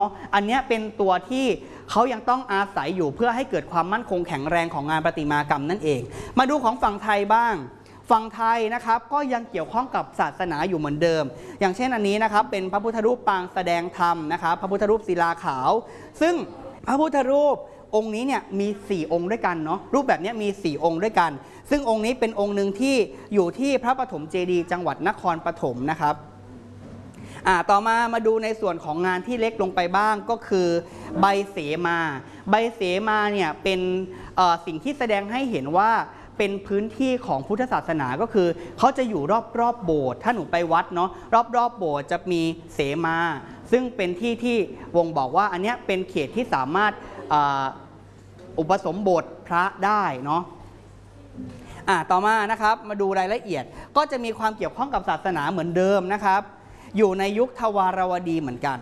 อันนี้เป็นตัวที่เขายังต้องอาศัยอยู่เพื่อให้เกิดความมั่นคงแข็งแรงของงานประติมากรรมนั่นเองมาดูของฝั่งไทยบ้างฝั่งไทยนะครับก็ยังเกี่ยวข้องกับศาสนาอยู่เหมือนเดิมอย่างเช่นอันนี้นะครับเป็นพระพุทธรูปปางแสดงธรรมนะครับพระพุทธรูปศิลาขาวซึ่งพระพุทธรูปองค์นี้เนี่ยมี4องค์ด้วยกันเนาะรูปแบบนี้มี4องค์ด้วยกันซึ่งองค์นี้เป็นองค์หนึ่งที่อยู่ที่พระปฐมเจดีย์จังหวัดนครปฐมนะครับต่อมาดูในส่วนของงานที่เล็กลงไปบ้างก็คือใบเสมาใบเสมาเนี่ยเป็นสิ่งที่แสดงให้เห็นว่าเป็นพื้นที่ของพุทธศาสนาก็คือเขาจะอยู่รอบโบสถ์ถ้าหนูไปวัดเนาะรอบโบสถ์จะมีเสมาซึ่งเป็นที่วงบอกว่าอันนี้เป็นเขตที่สามารถอุปสมบทพระได้เนาะต่อมานะครับมาดูรายละเอียดก็จะมีความเกี่ยวข้องกับศาสนาเหมือนเดิมนะครับอยู่ในยุคทวารวดีเหมือนกัน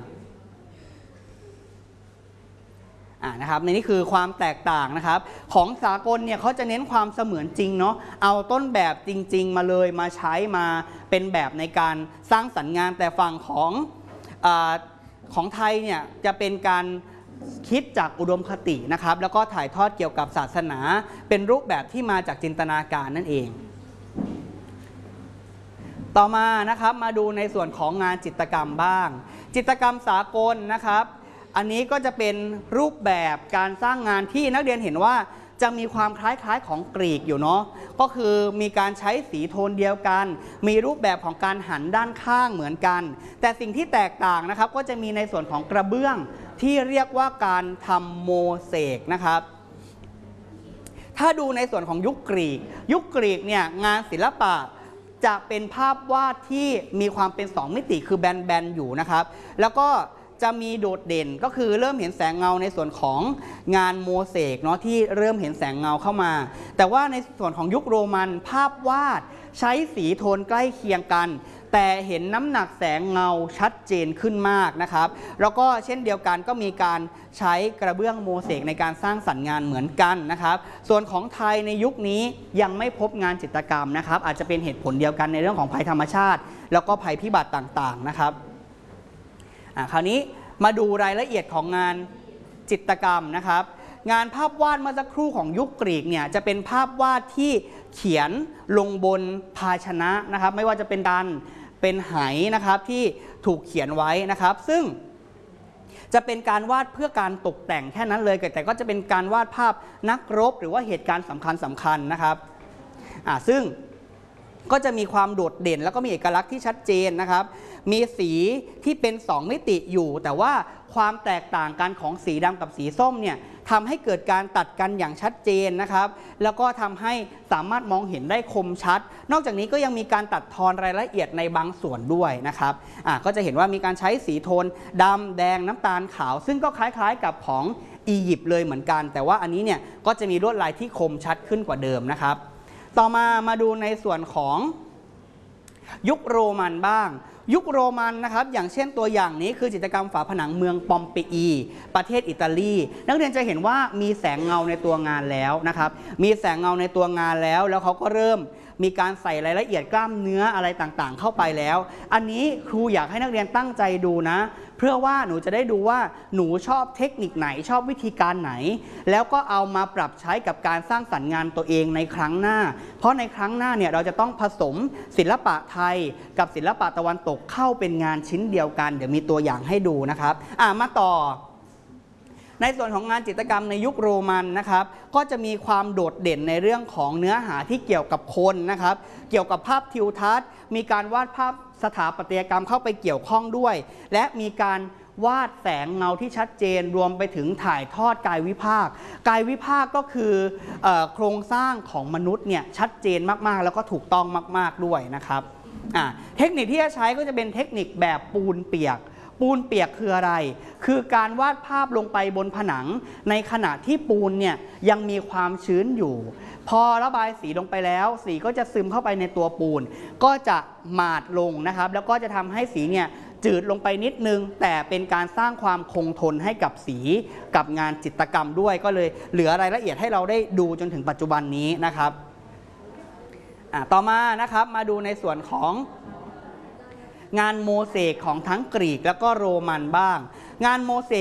นะครับในนี้คือความแตกต่างนะครับของสากลเนี่ยเขาจะเน้นความเสมือนจริงเนาะเอาต้นแบบจริงๆมาเลยมาใช้มาเป็นแบบในการสร้างสรรค์งานแต่ฝั่งของไทยเนี่ยจะเป็นการคิดจากอุดมคตินะครับแล้วก็ถ่ายทอดเกี่ยวกับศาสนาเป็นรูปแบบที่มาจากจินตนาการนั่นเองต่อมานะครับมาดูในส่วนของงานจิตรกรรมบ้างจิตรกรรมสากลนะครับอันนี้ก็จะเป็นรูปแบบการสร้างงานที่นักเรียนเห็นว่าจะมีความคล้ายๆของกรีกอยู่เนาะก็คือมีการใช้สีโทนเดียวกันมีรูปแบบของการหันด้านข้างเหมือนกันแต่สิ่งที่แตกต่างนะครับก็จะมีในส่วนของกระเบื้องที่เรียกว่าการทำโมเสกนะครับถ้าดูในส่วนของยุคกรีกเนี่ยงานศิลปะจะเป็นภาพวาดที่มีความเป็น2มิติคือแบนๆอยู่นะครับแล้วก็จะมีโดดเด่นก็คือเริ่มเห็นแสงเงาในส่วนของงานโมเสกเนาะที่เริ่มเห็นแสงเงาเข้ามาแต่ว่าในส่วนของยุคโรมันภาพวาดใช้สีโทนใกล้เคียงกันแต่เห็นน้ำหนักแสงเงาชัดเจนขึ้นมากนะครับแล้วก็เช่นเดียวกันก็มีการใช้กระเบื้องโมเสกในการสร้างสรรค์งานเหมือนกันนะครับส่วนของไทยในยุคนี้ยังไม่พบงานจิตรกรรมนะครับอาจจะเป็นเหตุผลเดียวกันในเรื่องของภัยธรรมชาติแล้วก็ภัยพิบัติต่างๆนะครับคราวนี้มาดูรายละเอียดของงานจิตรกรรมนะครับงานภาพวาดเมื่อสักครู่ของยุคกรีกเนี่ยจะเป็นภาพวาดที่เขียนลงบนภาชนะนะครับไม่ว่าจะเป็นเป็นไหนะครับที่ถูกเขียนไว้นะครับซึ่งจะเป็นการวาดเพื่อการตกแต่งแค่นั้นเลยแต่ก็จะเป็นการวาดภาพนักรบหรือว่าเหตุการณ์สำคัญนะครับซึ่งก็จะมีความโดดเด่นแล้วก็มีเอกลักษณ์ที่ชัดเจนนะครับมีสีที่เป็น2มิติอยู่แต่ว่าความแตกต่างกันของสีดำกับสีส้มเนี่ยทำให้เกิดการตัดกันอย่างชัดเจนนะครับแล้วก็ทำให้สามารถมองเห็นได้คมชัดนอกจากนี้ก็ยังมีการตัดทอนรายละเอียดในบางส่วนด้วยนะครับก็จะเห็นว่ามีการใช้สีโทนดำแดงน้ำตาลขาวซึ่งก็คล้ายๆกับของอียิปต์เลยเหมือนกันแต่ว่าอันนี้เนี่ยก็จะมีลวดลายที่คมชัดขึ้นกว่าเดิมนะครับต่อมาดูในส่วนของยุคโรมันบ้างยุคโรมันนะครับอย่างเช่นตัวอย่างนี้คือจิตรกรรมฝาผนังเมืองปอมเปอีประเทศอิตาลีนักเรียนจะเห็นว่ามีแสงเงาในตัวงานแล้วนะครับมีแสงเงาในตัวงานแล้วเขาก็เริ่มมีการใส่รายละเอียดกล้ามเนื้ออะไรต่างๆเข้าไปแล้วอันนี้ครูอยากให้นักเรียนตั้งใจดูนะเพื่อว่าหนูจะได้ดูว่าหนูชอบเทคนิคไหนชอบวิธีการไหนแล้วก็เอามาปรับใช้กับการสร้างสรรค์งานตัวเองในครั้งหน้าเพราะในครั้งหน้าเนี่ยเราจะต้องผสมศิลปะไทยกับศิลปะตะวันตกเข้าเป็นงานชิ้นเดียวกันเดี๋ยวมีตัวอย่างให้ดูนะครับมาต่อในส่วนของงานจิตรกรรมในยุคโรมันนะครับก็จะมีความโดดเด่นในเรื่องของเนื้อหาที่เกี่ยวกับคนนะครับเกี่ยวกับภาพทิวทัศน์มีการวาดภาพสถาปัตยกรรมเข้าไปเกี่ยวข้องด้วยและมีการวาดแสงเงาที่ชัดเจนรวมไปถึงถ่ายทอดกายวิภาคก็คือโครงสร้างของมนุษย์เนี่ยชัดเจนมากๆแล้วก็ถูกต้องมากๆด้วยนะครับเทคนิคที่จะใช้ก็จะเป็นเทคนิคแบบปูนเปียกคืออะไรคือการวาดภาพลงไปบนผนังในขณะที่ปูนเนี่ยยังมีความชื้นอยู่พอระบายสีลงไปแล้วสีก็จะซึมเข้าไปในตัวปูนก็จะหมาดลงนะครับแล้วก็จะทำให้สีเนี่ยจืดลงไปนิดนึงแต่เป็นการสร้างความคงทนให้กับสีกับงานจิตรกรรมด้วยก็เลยเหลือรายละเอียดให้เราได้ดูจนถึงปัจจุบันนี้นะครับต่อมานะครับมาดูในส่วนของงานโมเสกของทั้งกรีกแล้วก็โรมันบ้างงานโมเส